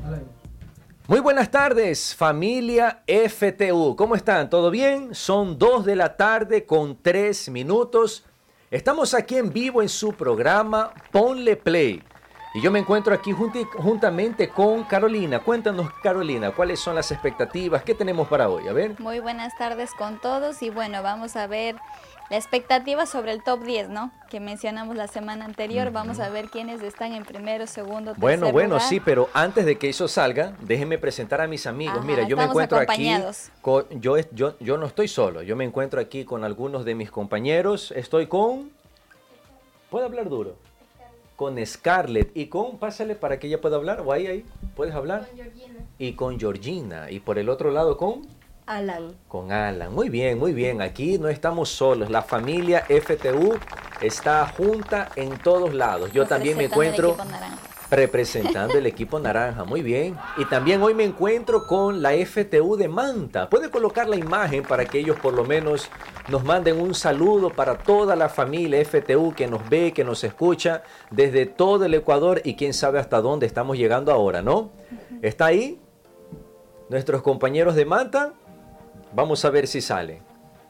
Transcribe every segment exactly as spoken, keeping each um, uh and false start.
Muy buenas tardes, familia F T U. ¿Cómo están? ¿Todo bien? Son dos de la tarde con tres minutos. Estamos aquí en vivo en su programa Ponle Play. Y yo me encuentro aquí junti- juntamente con Carolina. Cuéntanos, Carolina, ¿cuáles son las expectativas? ¿Qué tenemos para hoy? A ver. Muy buenas tardes con todos y bueno, vamos a ver la expectativa sobre el top diez, ¿no? Que mencionamos la semana anterior. Uh-huh. Vamos a ver quiénes están en primero, segundo, tercer Bueno, bueno, lugar. sí, pero antes de que eso salga, déjenme presentar a mis amigos. Ajá, Mira, yo me encuentro aquí, con, yo, yo, yo no estoy solo, yo me encuentro aquí con algunos de mis compañeros. Estoy con... ¿Puedo hablar duro? Con Scarlett y con, pásale para que ella pueda hablar, o ahí, ahí, ¿puedes hablar? Con Georgina. Y con Georgina, y por el otro lado con... Alan. Con Alan, muy bien, muy bien, aquí no estamos solos, la familia F T U está junta en todos lados. Yo también me encuentro representando el equipo naranja, muy bien. Y también hoy me encuentro con la F T U de Manta. Puede colocar la imagen para que ellos por lo menos nos manden un saludo para toda la familia F T U que nos ve, que nos escucha desde todo el Ecuador y quién sabe hasta dónde estamos llegando ahora, ¿no? ¿Está ahí? Nuestros compañeros de Manta. Vamos a ver si sale.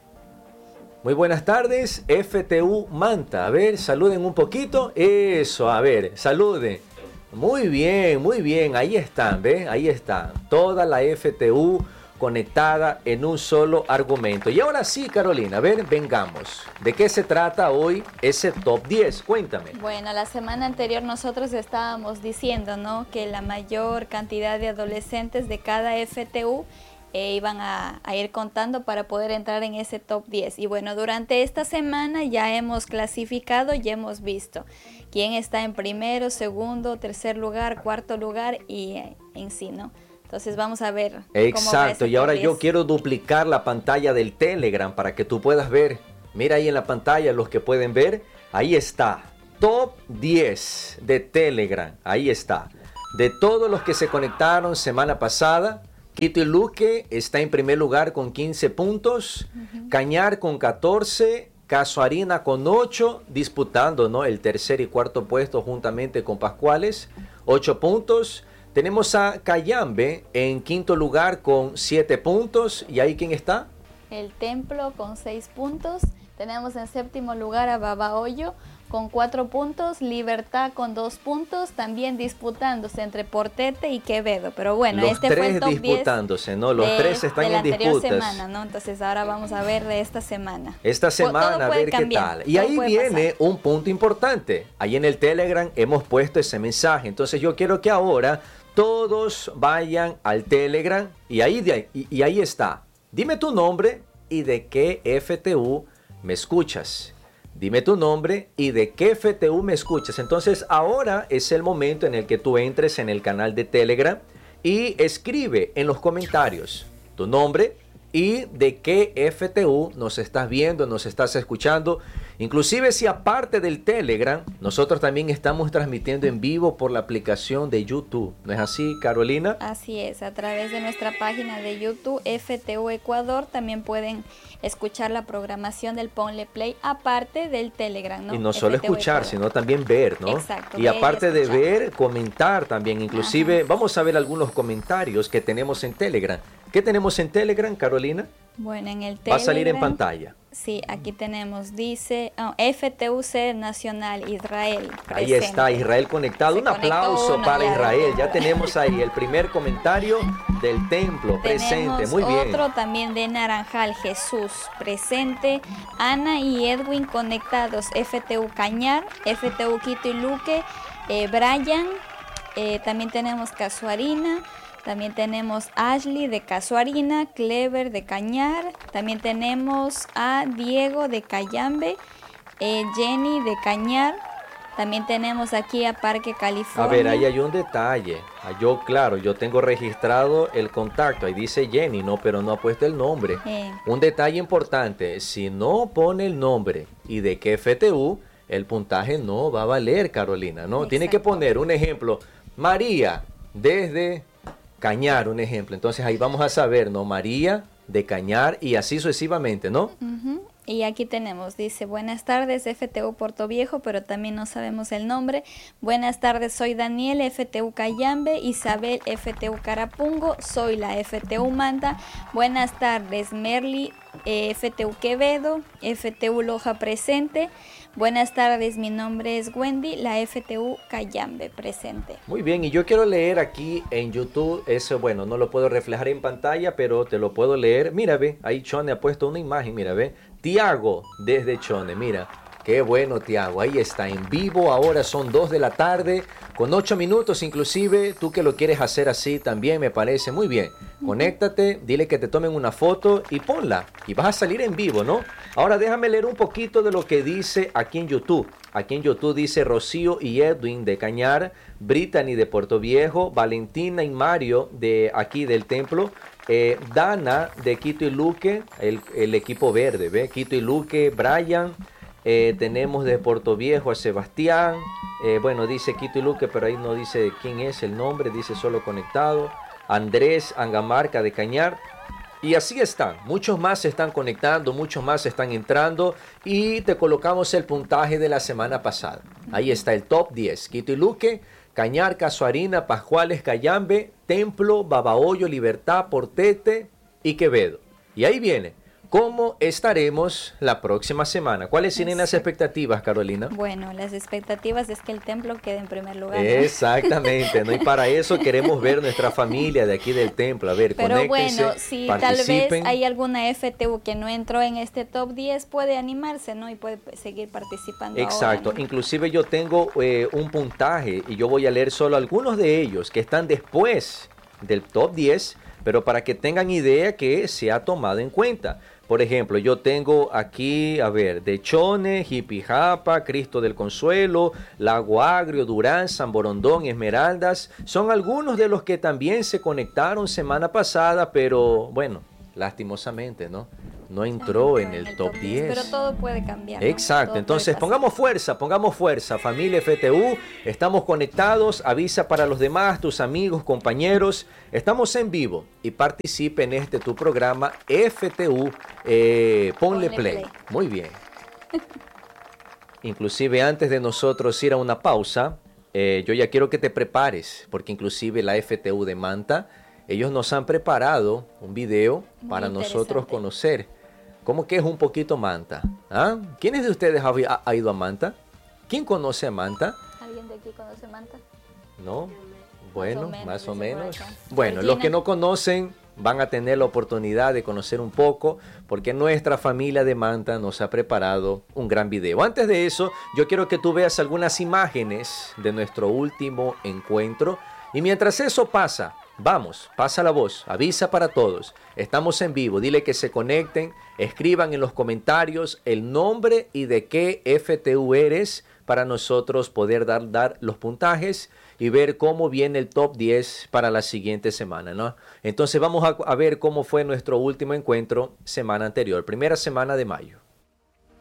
Muy buenas tardes, F T U Manta. A ver, saluden un poquito. Eso, a ver, saluden. Muy bien, muy bien. Ahí están, ¿ves? Ahí están. Toda la F T U conectada en un solo argumento. Y ahora sí, Carolina, a ver, vengamos. ¿De qué se trata hoy ese top diez? Cuéntame. Bueno, la semana anterior nosotros estábamos diciendo, ¿no? Que la mayor cantidad de adolescentes de cada F T U Eh, iban a, a ir contando para poder entrar en ese top diez. Y bueno, durante esta semana ya hemos clasificado, ya hemos visto quién está en primero, segundo, tercer lugar, cuarto lugar y eh, en sí, ¿no? Entonces vamos a ver. Exacto, cómo y ahora top yo diez. quiero duplicar la pantalla del Telegram para que tú puedas ver. Mira ahí en la pantalla, los que pueden ver, ahí está, top diez de Telegram, ahí está. De todos los que se conectaron semana pasada, Quito y Luque está en primer lugar con quince puntos, uh-huh. Cañar con catorce, Casuarina con ocho, disputando, ¿no?, el tercer y cuarto puesto juntamente con Pascuales, ocho puntos. Tenemos a Cayambe en quinto lugar con siete puntos. ¿Y ahí quién está? El Templo con seis puntos. Tenemos en séptimo lugar a Babahoyo con cuatro puntos, Libertad con dos puntos, también disputándose entre Portete y Quevedo. Pero bueno, los este tres fue el top disputándose, ¿no? Los de, tres están de la en anterior disputas. semana, ¿no? Entonces ahora vamos a ver de esta semana. Esta semana, a ver cambiar. qué tal. Y ahí viene pasar. un punto importante. Ahí en el Telegram hemos puesto ese mensaje. Entonces yo quiero que ahora todos vayan al Telegram y ahí, de, y, y ahí está. Dime tu nombre y de qué F T U me escuchas. Dime tu nombre y de qué F T U me escuchas. Entonces ahora es el momento en el que tú entres en el canal de Telegram y escribe en los comentarios tu nombre y de qué F T U nos estás viendo, nos estás escuchando. Inclusive si aparte del Telegram, nosotros también estamos transmitiendo en vivo por la aplicación de YouTube. ¿No es así, Carolina? Así es, a través de nuestra página de YouTube, F T U Ecuador, también pueden escuchar la programación del Ponle Play, aparte del Telegram, ¿no? Y no solo F T U escuchar, Ecuador. sino también ver, ¿no? Exacto. Y aparte y de ver, comentar también. Inclusive, Ajá. vamos a ver algunos comentarios que tenemos en Telegram. ¿Qué tenemos en Telegram, Carolina? Bueno, en el Telegram... Va a salir en pantalla. Sí, aquí tenemos, dice oh, F T U C Nacional Israel. Ahí presente. está, Israel conectado. Se Un aplauso uno, para ya. Israel. Ya tenemos ahí el primer comentario del templo presente. Tenemos Muy bien. otro también de Naranjal, Jesús presente. Ana y Edwin conectados. F T U Cañar, F T U Quito y Luque, eh, Brian. Eh, también tenemos Casuarina. También tenemos Ashley de Casuarina, Clever de Cañar. También tenemos a Diego de Cayambe, eh, Jenny de Cañar. También tenemos aquí a Parque California. A ver, ahí hay un detalle. Yo, claro, yo tengo registrado el contacto. Ahí dice Jenny, no, pero no ha puesto el nombre. Eh. Un detalle importante. Si no pone el nombre y de qué F T U, el puntaje no va a valer, Carolina, ¿no? Exacto. Tiene que poner un ejemplo. María, desde Cañar, un ejemplo. Entonces ahí vamos a saber, ¿no? María de Cañar y así sucesivamente, ¿no? Uh-huh. Y aquí tenemos, dice, buenas tardes F T U Puerto Viejo, pero también no sabemos el nombre. Buenas tardes, soy Daniel, F T U Cayambe, Isabel, F T U Carapungo, soy la F T U Manta. Buenas tardes, Merly, eh, F T U Quevedo, F T U Loja presente. Buenas tardes, mi nombre es Wendy, la F T U Cayambe presente. Muy bien, y yo quiero leer aquí en YouTube, eso bueno, no lo puedo reflejar en pantalla, pero te lo puedo leer. Mira, ve, ahí Chone ha puesto una imagen, mira, ve. Tiago desde Chone, mira, qué bueno Tiago, ahí está en vivo, ahora son dos de la tarde, con ocho minutos inclusive, tú que lo quieres hacer así también me parece muy bien. Conéctate, dile que te tomen una foto y ponla, y vas a salir en vivo, ¿no? Ahora déjame leer un poquito de lo que dice aquí en YouTube. Aquí en YouTube dice Rocío y Edwin de Cañar, Brittany de Puerto Viejo, Valentina y Mario de aquí del templo, eh, Dana de Quito y Luque, el, el equipo verde, ¿ve? Quito y Luque, Brian, eh, tenemos de Puerto Viejo a Sebastián, eh, bueno, dice Quito y Luque, pero ahí no dice quién es el nombre, dice solo conectado, Andrés Angamarca de Cañar. Y así están, muchos más se están conectando, muchos más están entrando y te colocamos el puntaje de la semana pasada. Ahí está el top diez, Quito y Luque, Cañar, Casuarina, Pascuales, Cayambe, Templo, Babahoyo, Libertad, Portete y Quevedo. Y ahí viene, ¿cómo estaremos la próxima semana? ¿Cuáles tienen las expectativas, Carolina? Bueno, las expectativas es que el templo quede en primer lugar, ¿no? Exactamente, ¿no? Y para eso queremos ver nuestra familia de aquí del templo. A ver, pero conéctense, bueno, si participen. Tal vez hay alguna F T U que no entró en este top diez, puede animarse, ¿no? Y puede seguir participando. Exacto, ahora, ¿no? Inclusive yo tengo eh, un puntaje y yo voy a leer solo algunos de ellos que están después del top diez, pero para que tengan idea que se ha tomado en cuenta. Por ejemplo, yo tengo aquí, a ver, de Chone, Jipijapa, Cristo del Consuelo, Lago Agrio, Durán, San Borondón, Esmeraldas. Son algunos de los que también se conectaron semana pasada, pero bueno, lastimosamente, ¿no? No entró en el top diez. Pero todo puede cambiar, ¿no? Exacto, Todo entonces pongamos fuerza, pongamos fuerza, familia F T U, estamos conectados, avisa para los demás, tus amigos, compañeros, estamos en vivo y participe en este tu programa F T U, eh, ponle, ponle play. play. Muy bien. Inclusive antes de nosotros ir a una pausa, eh, yo ya quiero que te prepares, porque inclusive la F T U de Manta, ellos nos han preparado un video Muy para nosotros conocer. ¿Cómo que es un poquito Manta? ¿Ah? ¿Quiénes de ustedes ha, ha, ha ido a Manta? ¿Quién conoce a Manta? ¿Alguien de aquí conoce Manta? No. Bueno, más o menos. Más o menos. Bueno, Regina. Los que no conocen van a tener la oportunidad de conocer un poco porque nuestra familia de Manta nos ha preparado un gran video. Antes de eso, yo quiero que tú veas algunas imágenes de nuestro último encuentro y mientras eso pasa, vamos, pasa la voz, avisa para todos. Estamos en vivo, dile que se conecten, escriban en los comentarios el nombre y de qué F T U eres para nosotros poder dar, dar los puntajes y ver cómo viene el top diez para la siguiente semana, ¿no? Entonces vamos a, a ver cómo fue nuestro último encuentro semana anterior, primera semana de mayo.